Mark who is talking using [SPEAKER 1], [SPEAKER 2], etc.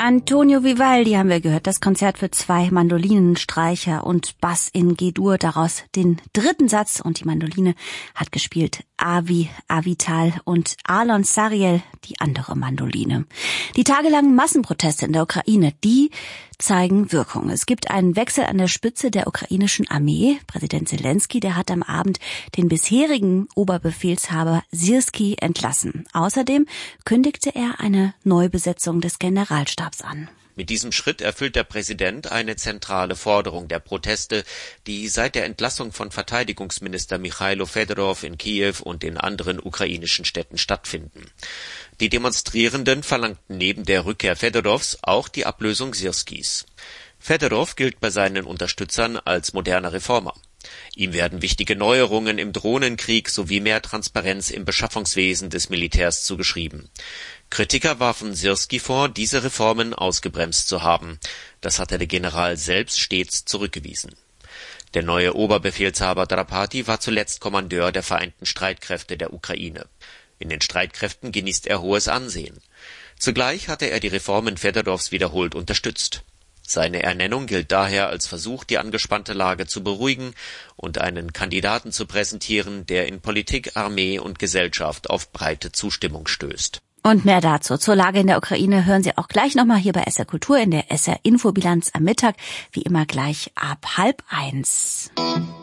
[SPEAKER 1] Antonio Vivaldi haben wir gehört, das Konzert für 2 Mandolinen, Streicher und Bass in G-Dur, daraus den 3. Satz, und die Mandoline hat gespielt Avi Avital und Alon Sariel, die andere Mandoline. Die tagelangen Massenproteste in der Ukraine, die zeigen Wirkung. Es gibt einen Wechsel an der Spitze der ukrainischen Armee. Präsident Selenskyj, der hat am Abend den bisherigen Oberbefehlshaber Syrskij entlassen. Außerdem kündigte er eine Neubesetzung des Generalstabs an.
[SPEAKER 2] Mit diesem Schritt erfüllt der Präsident eine zentrale Forderung der Proteste, die seit der Entlassung von Verteidigungsminister Michailo Fedorov in Kiew und in anderen ukrainischen Städten stattfinden. Die Demonstrierenden verlangten neben der Rückkehr Fedorovs auch die Ablösung Syrskijs. Fedorov gilt bei seinen Unterstützern als moderner Reformer. Ihm werden wichtige Neuerungen im Drohnenkrieg sowie mehr Transparenz im Beschaffungswesen des Militärs zugeschrieben. Kritiker warfen Syrskij vor, diese Reformen ausgebremst zu haben. Das hatte der General selbst stets zurückgewiesen. Der neue Oberbefehlshaber Drapati war zuletzt Kommandeur der Vereinten Streitkräfte der Ukraine. In den Streitkräften genießt er hohes Ansehen. Zugleich hatte er die Reformen Fedorovs wiederholt unterstützt. Seine Ernennung gilt daher als Versuch, die angespannte Lage zu beruhigen und einen Kandidaten zu präsentieren, der in Politik, Armee und Gesellschaft auf breite Zustimmung stößt.
[SPEAKER 1] Und mehr dazu zur Lage in der Ukraine hören Sie auch gleich nochmal hier bei SR Kultur in der SR Infobilanz am Mittag, wie immer gleich ab 12:30.